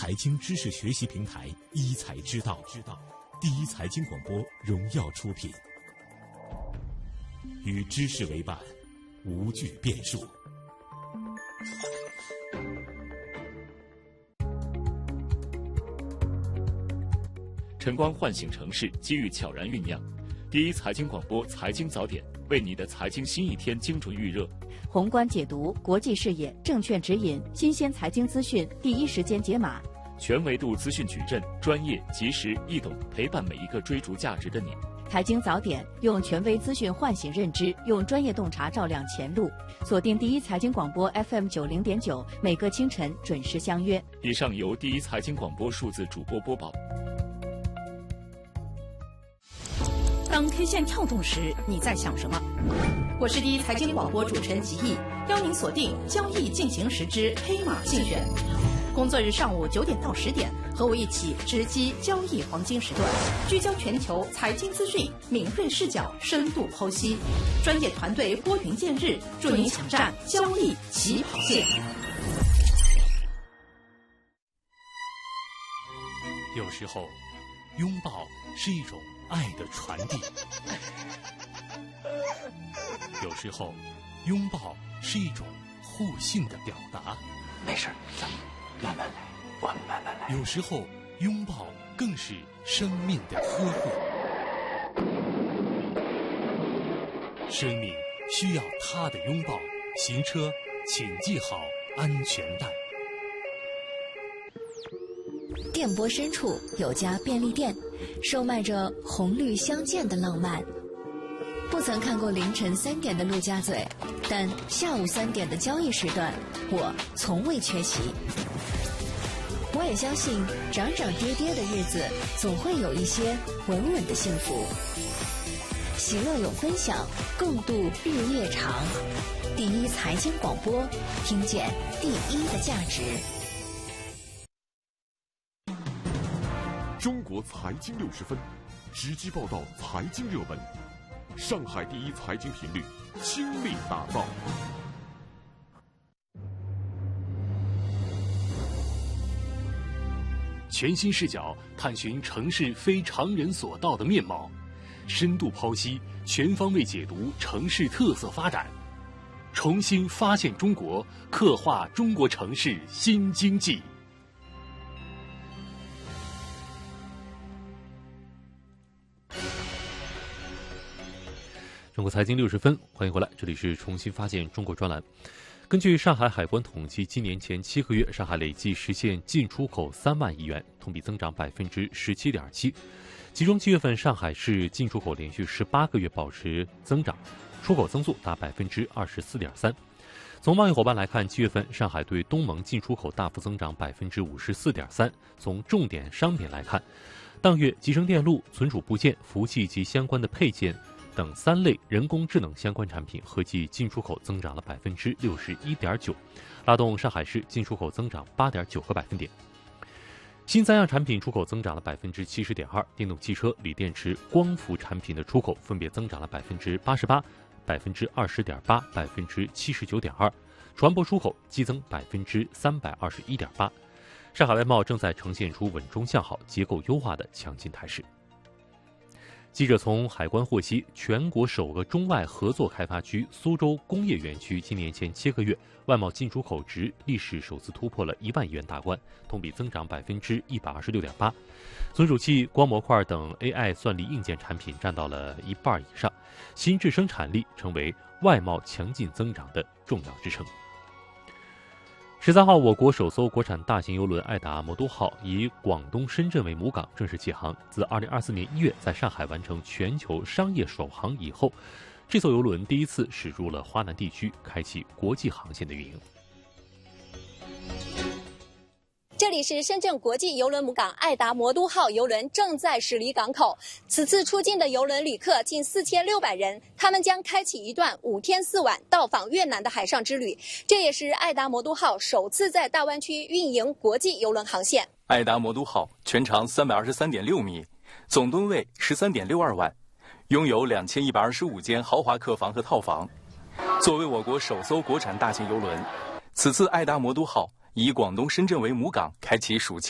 财经知识学习平台一财知道，第一财经广播荣耀出品，与知识为伴，无惧变数。 晨光唤醒城市，机遇悄然酝酿。第一财经广播财经早点，为你的财经新一天精准预热。 宏观解读，国际视野，证券指引，新鲜财经资讯，第一时间解码。 全维度资讯矩阵，专业、及时、易懂，陪伴每一个追逐价值的你。 财经早点，用权威资讯唤醒认知，用专业洞察照亮前路。锁定第一财经广播 FM90.9，每个清晨准时相约。 以上由第一财经广播数字主播播报。 当 K 线跳动时，你在想什么？我是第一财经广播主持人吉毅，邀您锁定交易进行时之黑马竞选。工作日上午9点到10点，和我一起直击交易黄金时段，聚焦全球财经资讯，敏锐视角，深度剖析，专业团队拨云见日，助您抢占交易起跑线。 有时候，拥抱是一种爱的传递；有时候，拥抱是一种互信的表达。 没事，咱们慢慢来，我们慢慢来。 有时候，拥抱更是生命的呵护。生命需要他的拥抱。行车，请系好安全带。 电波深处有家便利店，售卖着红绿相间的浪漫。不曾看过凌晨3点的陆家嘴，但下午3点的交易时段，我从未缺席。我也相信，涨涨跌跌的日子，总会有一些稳稳的幸福。喜乐有分享，共度日夜长。第一财经广播，听见第一的价值。 中国财经60分，直击报道财经热门，上海第一财经频率倾力打造。 全新视角探寻城市非常人所到的面貌，深度剖析，全方位解读城市特色发展，重新发现中国，刻画中国城市新经济。 中国财经60分，欢迎回来，这里是重新发现中国专栏。根据上海海关统计，今年前7个月，上海累计实现进出口3万亿元，同比增长17.7%。其中7月份，上海市进出口连续18个月保持增长，出口增速达24.3%。从贸易伙伴来看，7月份上海对东盟进出口大幅增长54.3%。从重点商品来看，当月集成电路、存储部件、服务器及相关的配件等3类人工智能相关产品合计进出口增长了61.9%，拉动上海市进出口增长8.9个百分点。新3样产品出口增长了70.2%，电动汽车、锂电池、光伏产品的出口分别增长了88%、20.8%、79.2%，船舶出口激增321.8%。上海外贸正在呈现出稳中向好、结构优化的强劲态势。记者从海关获悉，全国首个中外合作开发区苏州工业园区今年前7个月外贸进出口值历史首次突破了1万亿元大关，同比增长126.8%。存储器、光模块等 AI 算力硬件产品占到了1半以上，新质生产力成为外贸强劲增长的重要支撑。13号，我国首艘国产大型邮轮爱达魔都号以广东深圳为母港正式启航。自2024年1月在上海完成全球商业首航以后，这艘邮轮第一次驶入了华南地区，开启国际航线的运营。 这里是深圳国际邮轮母港爱达魔都号邮轮正在驶离港口，此次出境的邮轮旅客近4600人，他们将开启一段5天4晚到访越南的海上之旅，这也是爱达魔都号首次在大湾区运营国际邮轮航线。 爱达魔都号全长323.6米，总吨位13.62万，拥有2125间豪华客房和套房。作为我国首艘国产大型邮轮，此次爱达魔都号以广东深圳为母港，开启暑期